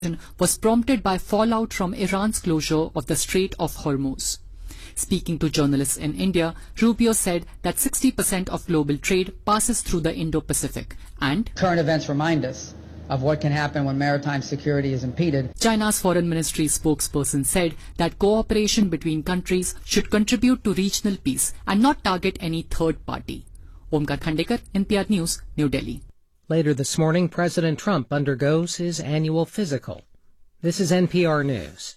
was prompted by fallout from Iran's closure of the Strait of Hormuz. Speaking to journalists in India, Rubio said that 60% of global trade passes through the Indo-Pacific and current events remind us of what can happen when maritime security is impeded. China's foreign ministry spokesperson said that cooperation between countries should contribute to regional peace and not target any third party. Omkar Khandekar, NPR News, New Delhi. Later this morning, President Trump undergoes his annual physical. This is NPR News.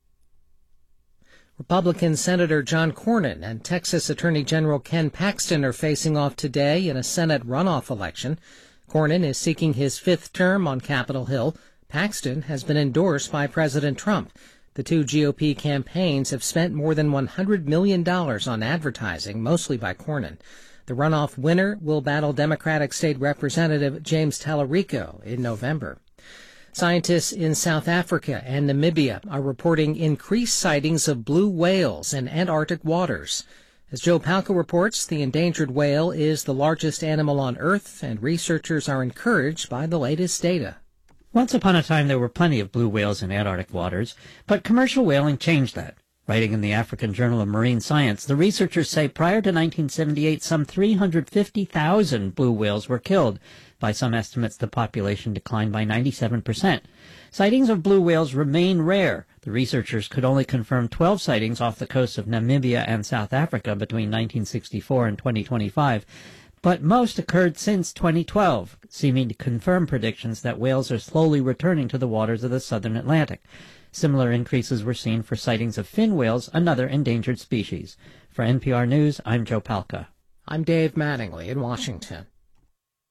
Republican Senator John Cornyn and Texas Attorney General Ken Paxton are facing off today in a Senate runoff election. Cornyn is seeking his fifth term on Capitol Hill. Paxton has been endorsed by President Trump. The two GOP campaigns have spent more than $100 million on advertising, mostly by Cornyn. The runoff winner will battle Democratic State Representative James Tallarico in November. Scientists in South Africa and Namibia are reporting increased sightings of blue whales in Antarctic waters. As Joe Palca reports, the endangered whale is the largest animal on Earth, and researchers are encouraged by the latest data. Once upon a time, there were plenty of blue whales in Antarctic waters, but commercial whaling changed that. Writing in the African Journal of Marine Science, the researchers say prior to 1978, some 350,000 blue whales were killed. By some estimates, the population declined by 97%. Sightings of blue whales remain rare. The researchers could only confirm 12 sightings off the coasts of Namibia and South Africa between 1964 and 2025. But most occurred since 2012, seeming to confirm predictions that whales are slowly returning to the waters of the southern Atlantic. Similar increases were seen for sightings of fin whales, another endangered species. For NPR News, I'm Joe Palca. I'm Dave Mattingly in Washington.